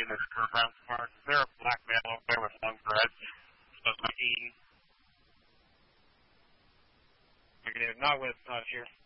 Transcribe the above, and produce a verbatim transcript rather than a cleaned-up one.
in this Brown Park. They're a black male over there with long dreads. Smells like eating. Negative, not with touch here.